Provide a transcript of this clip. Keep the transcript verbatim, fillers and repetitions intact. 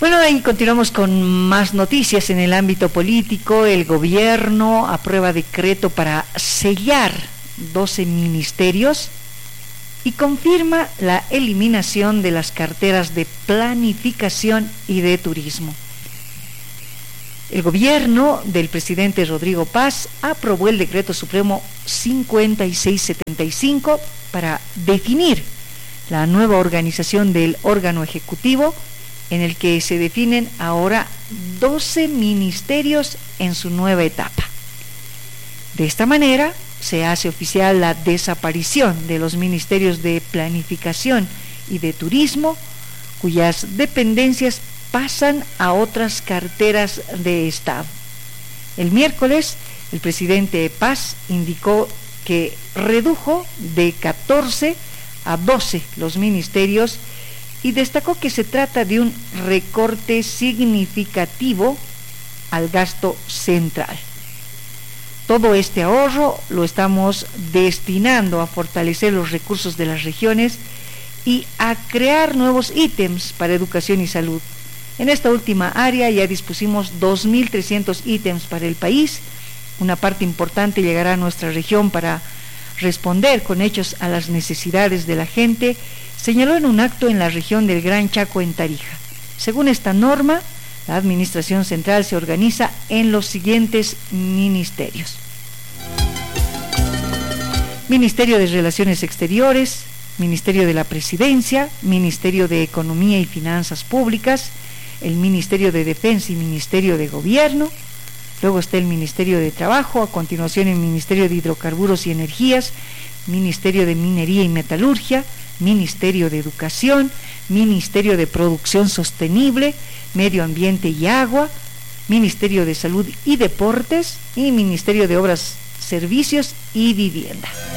Bueno, ahí continuamos con más noticias en el ámbito político. El gobierno aprueba decreto para sellar doce ministerios y confirma la eliminación de las carteras de planificación y de turismo. El gobierno del presidente Rodrigo Paz aprobó el decreto supremo cincuenta y seis setenta y cinco para definir la nueva organización del órgano ejecutivo, en el que se definen ahora doce ministerios en su nueva etapa. De esta manera, se hace oficial la desaparición de los ministerios de planificación y de turismo, cuyas dependencias pasan a otras carteras de Estado. El miércoles, el presidente Paz indicó que redujo de catorce a doce los ministerios y destacó que se trata de un recorte significativo al gasto central. Todo este ahorro lo estamos destinando a fortalecer los recursos de las regiones y a crear nuevos ítems para educación y salud. En esta última área ya dispusimos dos mil trescientos ítems para el país. Una parte importante llegará a nuestra región para responder con hechos a las necesidades de la gente, señaló en un acto en la región del Gran Chaco, en Tarija. Según esta norma, la administración central se organiza en los siguientes ministerios: Ministerio de Relaciones Exteriores, Ministerio de la Presidencia, Ministerio de Economía y Finanzas Públicas, el Ministerio de Defensa y Ministerio de Gobierno. Luego está el Ministerio de Trabajo, a continuación el Ministerio de Hidrocarburos y Energías, Ministerio de Minería y Metalurgia, Ministerio de Educación, Ministerio de Producción Sostenible, Medio Ambiente y Agua, Ministerio de Salud y Deportes y Ministerio de Obras, Servicios y Vivienda.